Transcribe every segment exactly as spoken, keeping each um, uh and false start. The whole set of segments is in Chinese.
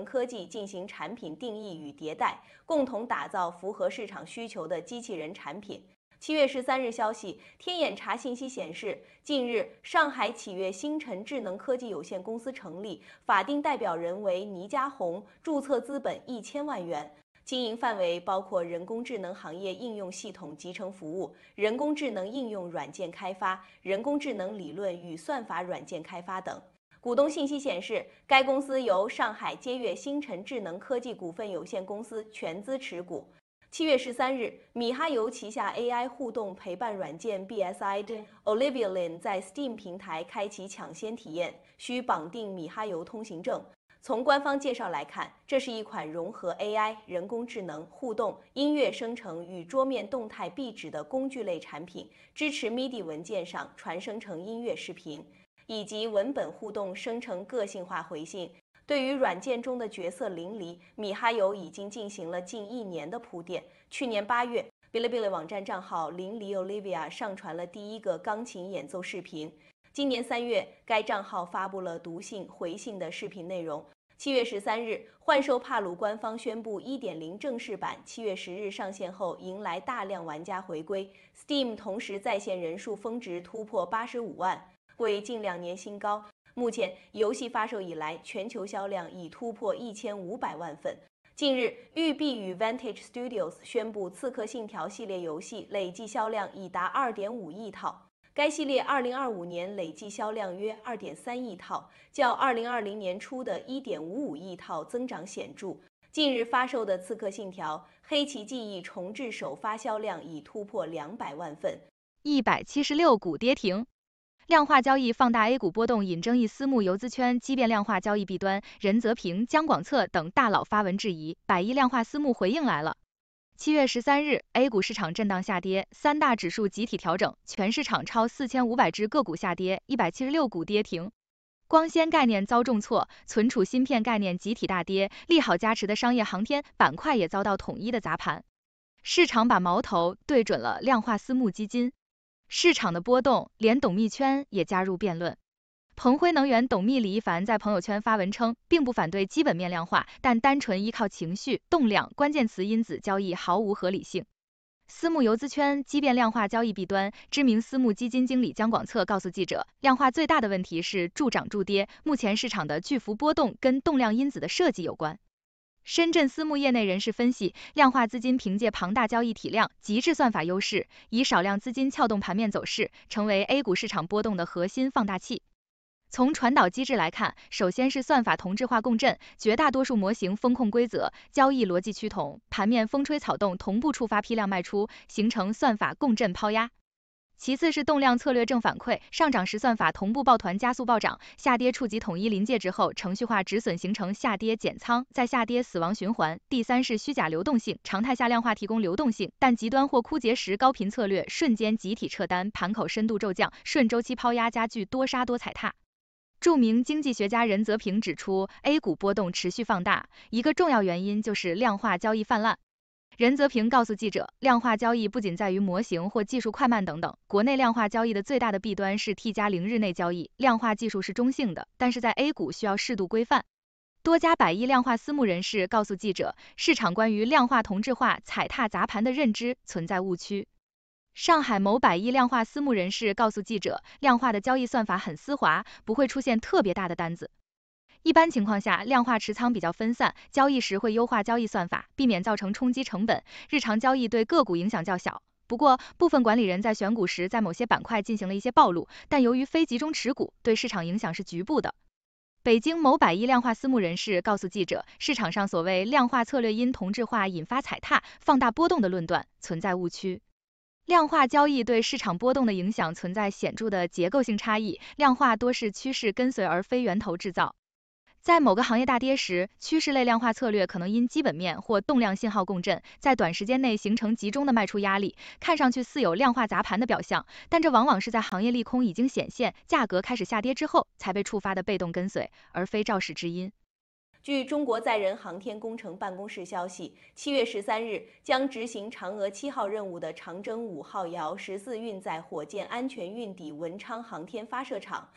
科技进行产品定义与迭代，共同打造符合市场需求的机器人产品。七月十三日消息，天眼查信息显示，近日上海启悦星辰智能科技有限公司成立，法定代表人为倪家红，注册资本一千万元。经营范围包括人工智能行业应用系统集成服务、人工智能应用软件开发、人工智能理论与算法软件开发等。股东信息显示，该公司由上海接悦星辰智能科技股份有限公司全资持股。七月十三日，米哈游旗下 A I 互动陪伴软件 B S I 的 Olivia Lin 在 Steam 平台开启抢先体验，需绑定米哈游通行证。从官方介绍来看，这是一款融合 A I、人工智能、互动、音乐生成与桌面动态壁纸的工具类产品，支持 M I D I 文件上传生成音乐视频，以及文本互动生成个性化回信。对于软件中的角色淋漓，米哈游已经进行了近一年的铺垫。去年八月，哔哩哔哩网站账号淋漓 Olivia 上传了第一个钢琴演奏视频。今年三月，该账号发布了读信、回信的视频内容。七月十三日，幻兽帕鲁官方宣布 一点零 正式版七月十日上线后，迎来大量玩家回归。Steam 同时在线人数峰值突破八十五万，为近两年新高。目前，游戏发售以来，全球销量已突破一千五百万份。近日，育碧与 Vantage Studios 宣布《刺客信条》系列游戏累计销量已达 二点五亿套。该系列二零二五年累计销量约 二点三亿套，较二零二零年初的 一点五五亿套增长显著。近日发售的《刺客信条：黑旗记忆》重置首发销量已突破两百万份。 一百七十六股跌停。量化交易放大 A 股波动引争议，私募游资圈激变量化交易弊端，任泽平、姜广策等大佬发文质疑，百亿量化私募回应来了。七月十三日 ，A 股市场震荡下跌，三大指数集体调整，全市场超四千五百只个股下跌，一百七十六股跌停。光纤概念遭重挫，存储芯片概念集体大跌，利好加持的商业航天板块也遭到统一的砸盘。市场把矛头对准了量化私募基金。市场的波动，连董秘圈也加入辩论。鹏辉能源董秘李一凡在朋友圈发文称，并不反对基本面量化，但单纯依靠情绪、动量、关键词因子交易毫无合理性。私募游资圈激变量化交易弊端，知名私募基金经理姜广策告诉记者，量化最大的问题是助涨助跌，目前市场的巨幅波动跟动量因子的设计有关。深圳私募业内人士分析，量化资金凭借庞大交易体量、极致算法优势，以少量资金撬动盘面走势，成为 A 股市场波动的核心放大器。从传导机制来看，首先是算法同质化共振，绝大多数模型风控规则、交易逻辑趋同，盘面风吹草动同步触发批量卖出，形成算法共振抛压。其次是动量策略正反馈，上涨时算法同步抱团加速暴涨，下跌触及统一临界值后，程序化止损形成下跌减仓，再下跌死亡循环。第三是虚假流动性，常态下量化提供流动性，但极端或枯竭时高频策略瞬间集体撤单，盘口深度骤降，顺周期抛压加剧多杀多踩踏。著名经济学家任泽平指出 ，A 股波动持续放大，一个重要原因就是量化交易泛滥。任泽平告诉记者，量化交易不仅在于模型或技术快慢等等，国内量化交易的最大的弊端是 T 加零日内交易，量化技术是中性的，但是在 A 股需要适度规范。多家百亿量化私募人士告诉记者，市场关于量化同质化踩踏砸盘的认知存在误区。上海某百亿量化私募人士告诉记者，量化的交易算法很丝滑，不会出现特别大的单子。一般情况下，量化持仓比较分散，交易时会优化交易算法，避免造成冲击成本，日常交易对个股影响较小。不过，部分管理人在选股时在某些板块进行了一些暴露，但由于非集中持股，对市场影响是局部的。北京某百亿量化私募人士告诉记者，市场上所谓量化策略因同质化引发踩踏、放大波动的论断存在误区。量化交易对市场波动的影响存在显著的结构性差异，量化多是趋势跟随而非源头制造。在某个行业大跌时，趋势类量化策略可能因基本面或动量信号共振，在短时间内形成集中的卖出压力，看上去似有量化砸盘的表象，但这往往是在行业利空已经显现，价格开始下跌之后才被触发的被动跟随，而非肇始之因。 据中国载人航天工程办公室消息，七月十三日将执行嫦娥七号任务的长征五号遥十四运载火箭安全运抵文昌航天发射场。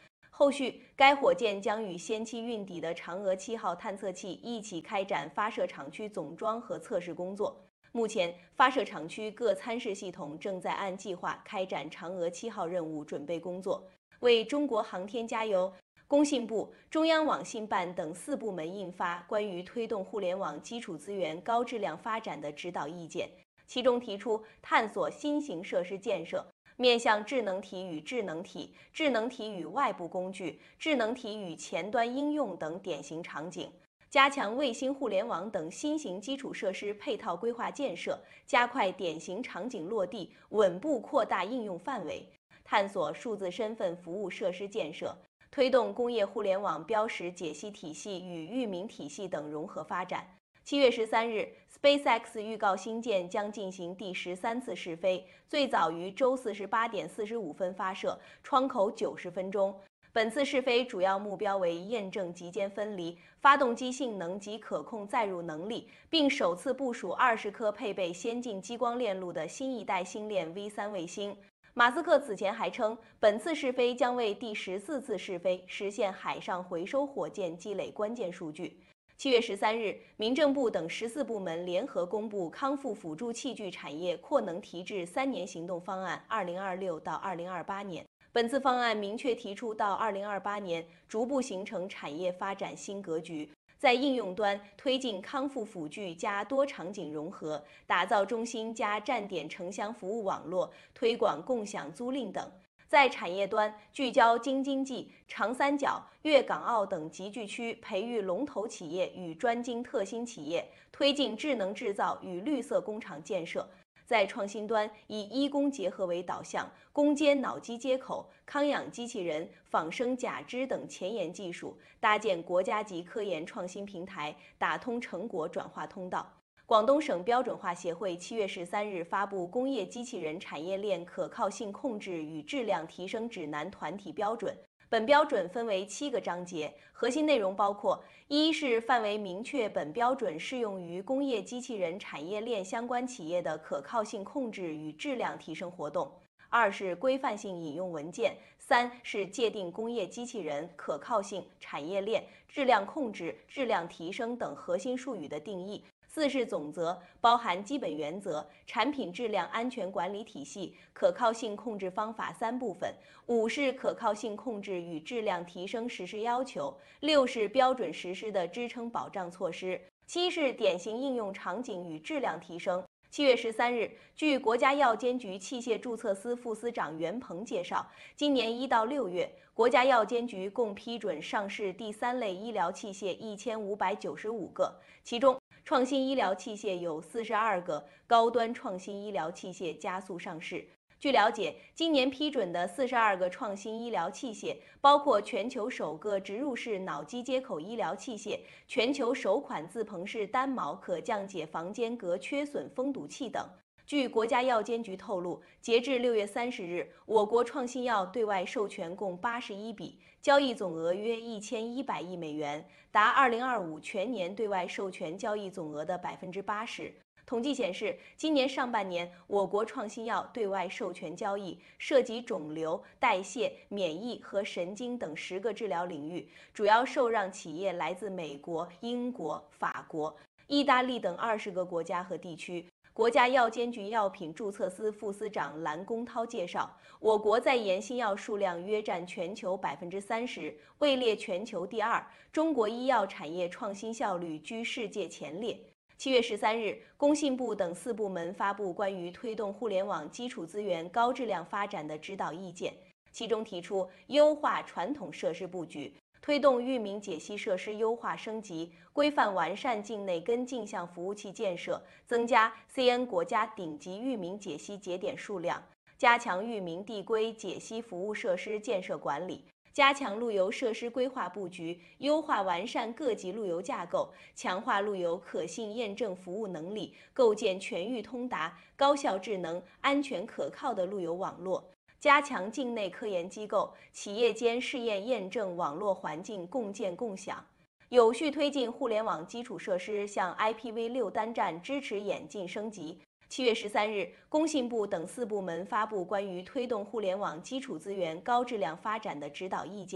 后续，该火箭将与先期运抵的嫦娥七号探测器一起开展发射场区总装和测试工作。目前，发射场区各参试系统正在按计划开展嫦娥七号任务准备工作。为中国航天加油！工信部、中央网信办等四部门印发《关于推动互联网基础资源高质量发展的指导意见》，其中提出探索新型设施建设，面向智能体与智能体、智能体与外部工具、智能体与前端应用等典型场景，加强卫星互联网等新型基础设施配套规划建设，加快典型场景落地，稳步扩大应用范围，探索数字身份服务设施建设，推动工业互联网标识解析体系与域名体系等融合发展。七月十三日 ，SpaceX 预告星舰将进行第十三次试飞，最早于周四十八点四十五分发射，窗口九十分钟。本次试飞主要目标为验证极间分离、发动机性能及可控载入能力，并首次部署二十颗配备先进激光链路的新一代星链 V 三 卫星。马斯克此前还称，本次试飞将为第十四次试飞实现海上回收火箭积累关键数据。七月十三日，民政部等十四部门联合公布康复辅助器具产业扩能提质三年行动方案（二零二六到二零二八年）。本次方案明确提出，到二零二八年逐步形成产业发展新格局，在应用端推进康复辅具加多场景融合，打造中心加站点城乡服务网络，推广共享租赁等。在产业端，聚焦京津冀、长三角、粤港澳等集聚区，培育龙头企业与专精特新企业，推进智能制造与绿色工厂建设。在创新端，以医工结合为导向，攻坚脑机接口、康养机器人、仿生假肢等前沿技术，搭建国家级科研创新平台，打通成果转化通道。广东省标准化协会七月十三日发布《工业机器人产业链可靠性控制与质量提升指南》团体标准。本标准分为七个章节，核心内容包括：一是范围明确本标准适用于工业机器人产业链相关企业的可靠性控制与质量提升活动；二是规范性引用文件；三是界定工业机器人、可靠性、产业链、质量控制、质量提升等核心术语的定义；四是总则，包含基本原则、产品质量安全管理体系、可靠性控制方法三部分；五是可靠性控制与质量提升实施要求；六是标准实施的支撑保障措施；七是典型应用场景与质量提升。七月十三日，据国家药监局器械注册司副司长袁鹏介绍，今年一到六月，国家药监局共批准上市第三类医疗器械一千五百九十五个，其中创新医疗器械有四十二个，高端创新医疗器械加速上市。据了解，今年批准的四十二个创新医疗器械，包括全球首个植入式脑机接口医疗器械、全球首款自膨式单锚可降解房间隔缺损封堵器等。据国家药监局透露，截至六月三十日，我国创新药对外授权共八十一笔，交易总额约一千一百亿美元，达二零二五全年对外授权交易总额的百分之八十。统计显示，今年上半年，我国创新药对外授权交易涉及肿瘤、代谢、免疫和神经等十个治疗领域，主要受让企业来自美国、英国、法国、意大利等二十个国家和地区。国家药监局药品注册司副司长蓝公涛介绍，我国在研新药数量约占全球百分之三十，位列全球第二，中国医药产业创新效率居世界前列。七月十三日，工信部等四部门发布关于推动互联网基础资源高质量发展的指导意见，其中提出优化传统设施布局，推动域名解析设施优化升级，规范完善境内跟镜像服务器建设，增加 C N 国家顶级域名解析节点数量，加强域名递归解析服务设施建设管理，加强路由设施规划布局，优化完善各级路由架构，强化路由可信验证服务能力，构建全域通达、高效智能、安全可靠的路由网络。加强境内科研机构、企业间试验验证网络环境共建共享，有序推进互联网基础设施向 I P v 六单站支持演进升级。七月十三日，工信部等四部门发布关于推动互联网基础资源高质量发展的指导意见，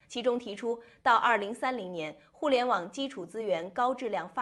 其中提出，到二零三零年，互联网基础资源高质量发